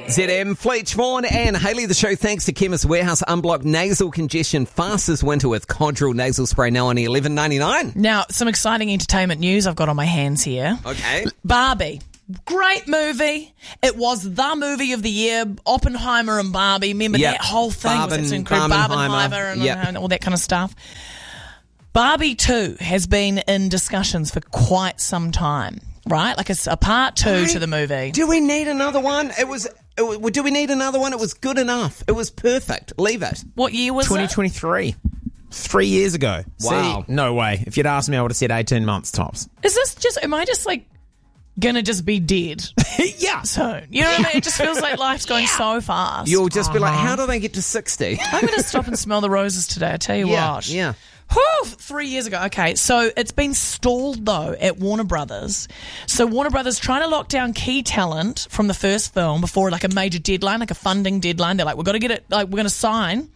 ZM, Fleetch, Vaughan and Hayley. The show thanks to Chemist Warehouse. Unblock nasal congestion fast as winter with Codral nasal spray now only $11.99. Now, some exciting entertainment news I've got on my hands here. Okay. Barbie. Great movie. It was the movie of the year. Oppenheimer and Barbie. Remember that whole thing? Was incredible. Barbenheimer and all that kind of stuff. Barbie 2 has been in discussions for quite some time, right? Like a part 2 to the movie. Do we need another one? Do we need another one? It was good enough. It was perfect. Leave it. What year was 2023. 3 years ago. Wow. See, no way. If you'd asked me, I would have said 18 months tops. Is this just, am I just like gonna just be dead Yeah. soon? You know what I mean? It just feels like life's going so fast. You'll just be like, how do they get to 60? I'm gonna stop and smell the roses today, I tell you what. Yeah. Whew, 3 years ago. Okay, so it's been stalled though at Warner Brothers. So Warner Brothers trying to lock down key talent from the first film before like a major deadline, like a funding deadline. They're like, we've got to get it, like we're going to sign.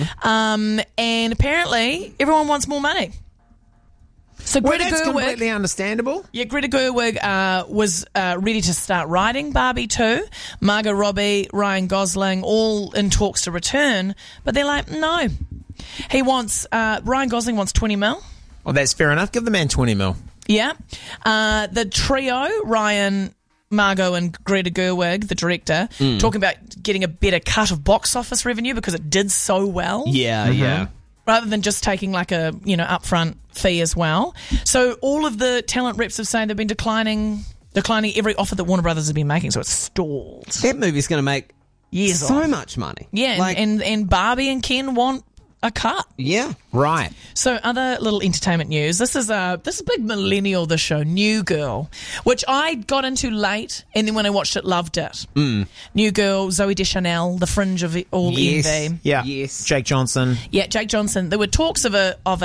And apparently everyone wants more money. So Well, Greta that's Gerwig, completely understandable. yeah, Greta Gerwig was ready to start writing Barbie 2. Margot Robbie, Ryan Gosling, all in talks to return, but they're like, no. He wants Ryan Gosling wants 20 mil. Well, that's fair enough. Give the man 20 mil. Yeah. The trio, Ryan, Margot and Greta Gerwig, the director, talking about getting a better cut of box office revenue because it did so well. Yeah. Rather than just taking like a, upfront fee as well. So all of the talent reps have saying they've been declining every offer that Warner Brothers has been making, so it's stalled. That movie's going to make Years so off. much money. Yeah, Like, and Barbie and Ken want a cut. yeah. Right. So other little entertainment news. This is big millennial, this show, New Girl, which I got into late, and then when I watched it, loved it. New Girl, Zooey Deschanel, the fringe of all envy. Yeah. Yes. Jake Johnson. Yeah, Jake Johnson. There were talks of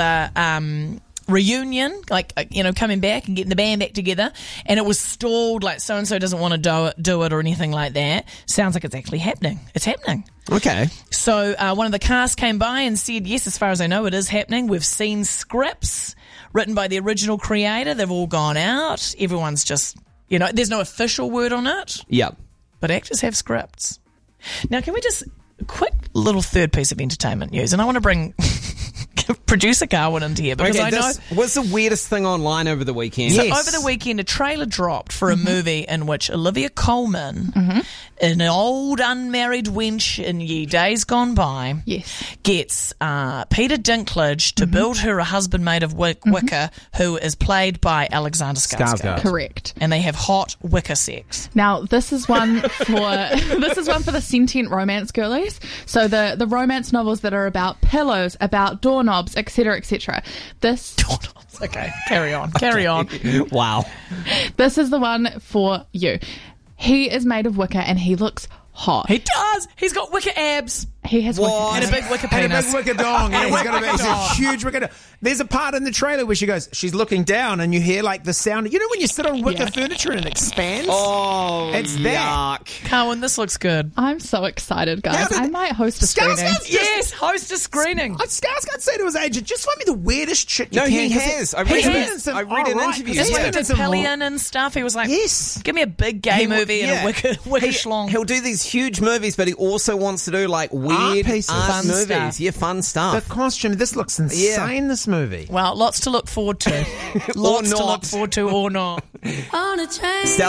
a reunion, coming back and getting the band back together, and it was stalled, like so-and-so doesn't want to do it or anything like that. Sounds like it's actually happening. It's happening. Okay. So one of the cast came by and said, yes, as far as I know, it is happening. We've seen scripts written by the original creator. They've all gone out. Everyone's just, there's no official word on it, Yep. but actors have scripts. Now, can we just, a quick little third piece of entertainment news, and I want to bring producer Carwin into here because I know. What's the weirdest thing online over the weekend? So over the weekend, a trailer dropped for a movie in which Olivia Colman, an old unmarried wench in ye days gone by, gets Peter Dinklage to build her a husband made of wicker, who is played by Alexander Skarsgård. Correct. And they have hot wicker sex. Now, this is one for the sentient romance girlies. So the romance novels that are about pillows, about doorknobs, etc., etc. This Doorknobs. Okay, carry on. Carry on. Wow. This is the one for you. He is made of wicker and he looks hot. He does. He's got wicker abs. He has wicker And a abs. big wicker And a penis. big wicker dong. Yeah, he's got wicker a dong. huge wicker dong. There's a part in the trailer where she's looking down and you hear like the sound. You know when you sit on wicker furniture and it expands? Oh, It's that. yuck. Carwin, this looks good. I'm so excited, guys. Now, I might host a screening. Yes, host a screening. Skarsgård said to his agent, just find me the weirdest shit you No, can. he 'cause has. I he's read been it. in some- I read an right, interview. 'cause he's That's been why he in did some Pillion and stuff. He was like, Yes. give me a big gay movie and a wicker schlong. He'll do these huge movies, but he also wants to do like weird pieces. art Fun movies. stuff. Yeah, fun stuff. The costume, this looks insane, this movie. Well, lots to look forward to. Lots to not. look forward to or not. On a train.